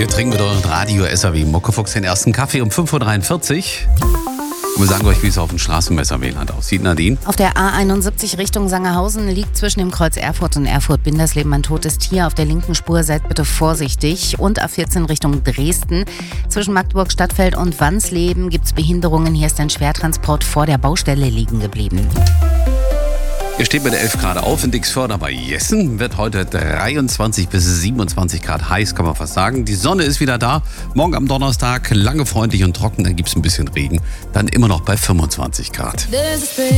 Wir trinken mit eurem Radio SAW Muckefuchs den ersten Kaffee um 5.43 Uhr. Und wir sagen euch, wie es auf dem Straßenmesser-Wieland aussieht. Nadine? Auf der A71 Richtung Sangerhausen liegt zwischen dem Kreuz Erfurt und Erfurt-Bindersleben ein totes Tier. Auf der linken Spur seid bitte vorsichtig. Und A14 Richtung Dresden. Zwischen Magdeburg-Stadtfeld und Wansleben gibt es Behinderungen. Hier ist ein Schwertransport vor der Baustelle liegen geblieben. Ihr steht mit 11 Grad auf in Dixförder bei Jessen. Wird heute 23 bis 27 Grad heiß, kann man fast sagen. Die Sonne ist wieder da. Morgen am Donnerstag lange freundlich und trocken. Dann gibt es ein bisschen Regen. Dann immer noch bei 25 Grad.